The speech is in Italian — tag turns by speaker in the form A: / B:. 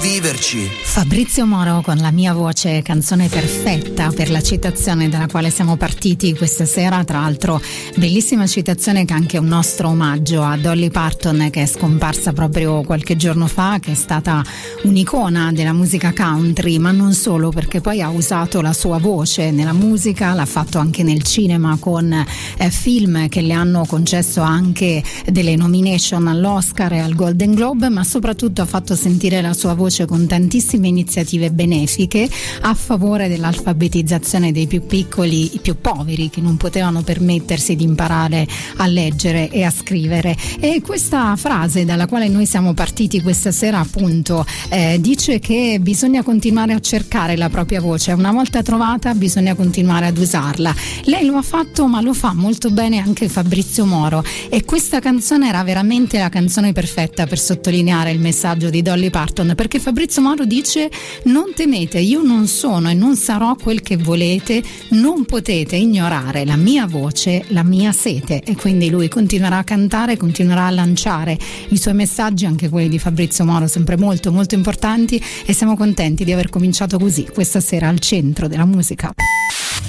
A: viverci.
B: Fabrizio Moro con La mia voce, canzone perfetta per la citazione dalla quale siamo partiti questa sera. Tra l'altro bellissima citazione che è anche un nostro omaggio a Dolly Parton, che è scomparsa proprio qualche giorno fa, che è stata un'icona della musica country, ma non solo, perché poi ha usato la sua voce nella musica, l'ha fatto anche nel cinema con film che le hanno concesso anche delle nomination all'Oscar e al Golden Globe, ma soprattutto ha fatto sentire la sua voce con tantissime iniziative benefiche a favore dell'alfabetizzazione dei più piccoli, i più poveri, che non potevano permettersi di imparare a leggere e a scrivere. E questa frase dalla quale noi siamo partiti questa sera, appunto, dice che bisogna continuare a cercare la propria voce, una volta trovata bisogna continuare ad usarla. Lei lo ha fatto, ma lo fa molto bene anche Fabrizio Moro, e questa canzone era veramente la canzone perfetta per sottolineare il messaggio di Dolly Parton, perché Fabrizio Moro dice: non temete, io non sono e non sarò quel che volete, non potete ignorare la mia voce, la mia sete. E quindi lui continuerà a cantare, continuerà a lanciare i suoi messaggi, anche quelli di Fabrizio Moro, sempre molto molto importanti, e siamo contenti di aver cominciato così questa sera al centro della musica.